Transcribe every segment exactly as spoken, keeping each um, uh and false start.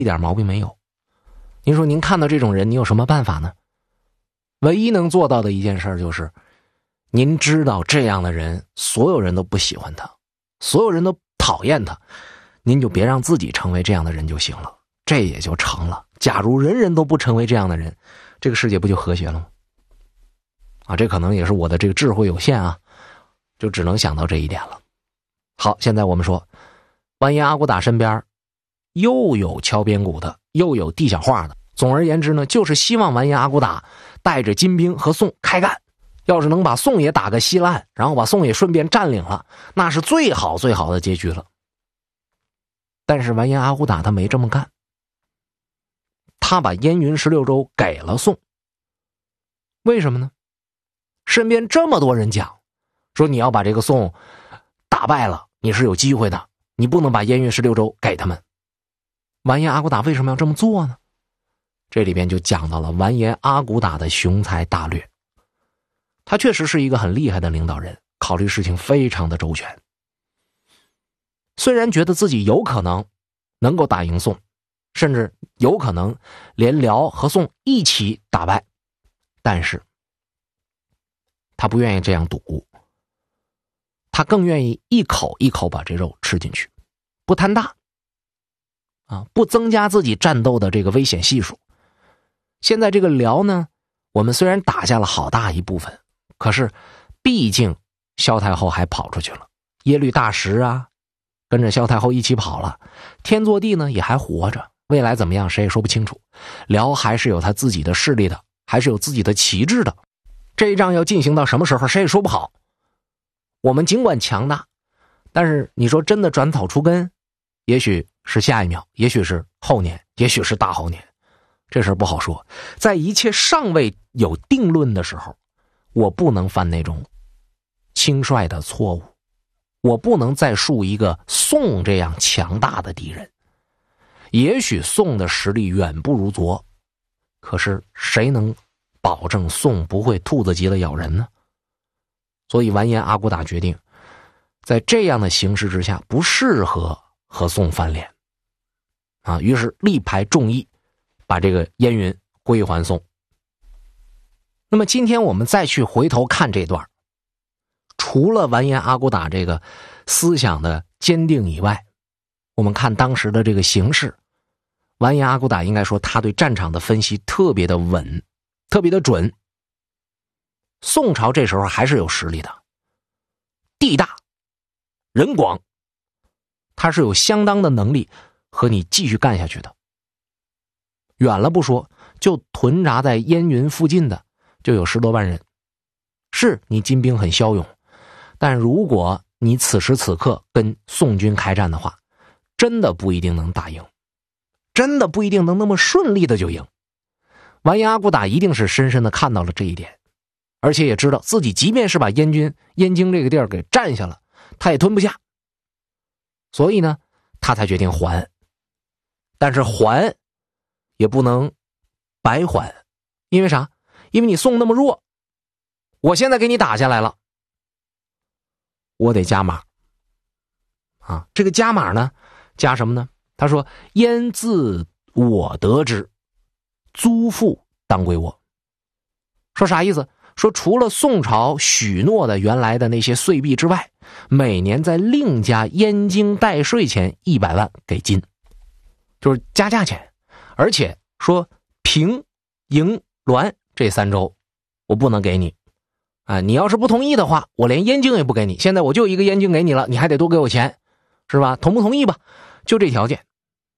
一点毛病没有。您说您看到这种人，你有什么办法呢？唯一能做到的一件事就是，您知道这样的人，所有人都不喜欢他，所有人都讨厌他，您就别让自己成为这样的人就行了，这也就成了。假如人人都不成为这样的人，这个世界不就和谐了吗？啊，这可能也是我的这个智慧有限啊，就只能想到这一点了。好，现在我们说，完颜阿骨打身边又有敲边鼓的，又有递小话的。总而言之呢，就是希望完颜阿骨打带着金兵和宋开干。要是能把宋也打个稀烂，然后把宋也顺便占领了，那是最好最好的结局了。但是完颜阿骨打他没这么干，他把燕云十六州给了宋。为什么呢？身边这么多人讲说，你要把这个宋打败了，你是有机会的，你不能把燕云十六州给他们。完颜阿骨打为什么要这么做呢？这里边就讲到了完颜阿骨打的雄才大略。他确实是一个很厉害的领导人，考虑事情非常的周全。虽然觉得自己有可能能够打赢宋，甚至有可能连辽和宋一起打败，但是他不愿意这样赌，他更愿意一口一口把这肉吃进去，不贪大啊，不增加自己战斗的这个危险系数。现在这个辽呢，我们虽然打下了好大一部分，可是毕竟萧太后还跑出去了，耶律大石啊跟着萧太后一起跑了，天祚帝呢也还活着，未来怎么样谁也说不清楚。辽还是有他自己的势力的，还是有自己的旗帜的，这一仗要进行到什么时候谁也说不好。我们尽管强大，但是你说真的转草除根，也许是下一秒，也许是后年，也许是大后年，这事不好说。在一切尚未有定论的时候，我不能犯那种轻率的错误，我不能再树一个宋这样强大的敌人。也许宋的实力远不如卓，可是谁能保证宋不会兔子急了咬人呢？所以完颜阿骨打决定，在这样的形势之下，不适合和宋翻脸啊，于是力排众议，把这个燕云归还宋。那么今天我们再去回头看这段，除了完颜阿骨打这个思想的坚定以外，我们看当时的这个形势，完颜阿骨打应该说他对战场的分析特别的稳，特别的准。宋朝这时候还是有实力的，地大人广，他是有相当的能力和你继续干下去的。远了不说，就屯扎在燕云附近的就有十多万人，是你金兵很骁勇，但如果你此时此刻跟宋军开战的话，真的不一定能打赢，真的不一定能那么顺利的就赢。完颜阿骨打一定是深深的看到了这一点，而且也知道自己即便是把燕军燕京这个地儿给占下了，他也吞不下，所以呢他才决定还。但是还也不能白还，因为啥？因为你宋那么弱，我现在给你打下来了，我得加码啊！这个加码呢，加什么呢？他说：“燕自我得之，租赋当归我。”说啥意思？说除了宋朝许诺的原来的那些岁币之外，每年再另加燕京代税钱一百万给金，就是加价钱。而且说平、营、滦这三州我不能给你啊！你要是不同意的话，我连燕京也不给你。现在我就一个燕京给你了，你还得多给我钱，是吧？同不同意吧？就这条件。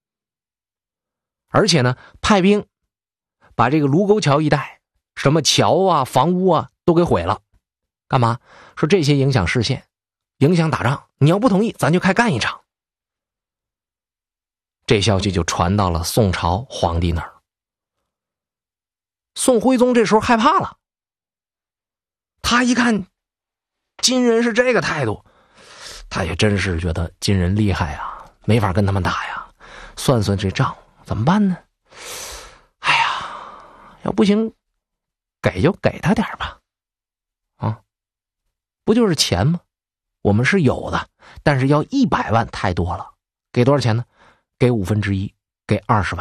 而且呢，派兵把这个卢沟桥一带什么桥啊、房屋啊都给毁了，干嘛？说这些影响视线，影响打仗。你要不同意，咱就开干一场。这消息就传到了宋朝皇帝那儿。宋徽宗这时候害怕了，他一看金人是这个态度，他也真是觉得金人厉害啊，没法跟他们打呀。算算这账怎么办呢？哎呀，要不行给就给他点吧，啊，不就是钱吗？我们是有的，但是要一百万太多了，给多少钱呢？给五分之一，给二十万。